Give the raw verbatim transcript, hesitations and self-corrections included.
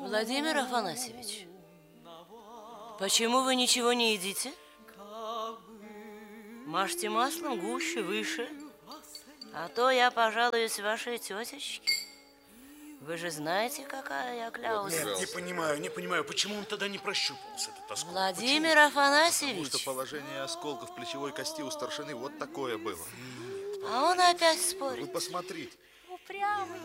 Владимир Афанасьевич, почему вы ничего не едите? Мажьте маслом гуще, выше. А то я пожалуюсь вашей тетечке. Вы же знаете, какая я кляуза. Нет, не понимаю, не понимаю, почему он тогда не прощупывался, этот осколок? Владимир Почему? Афанасьевич. Потому что положение осколков плечевой кости у старшины вот такое было. А он опять спорит. Вы посмотрите. Упрямый.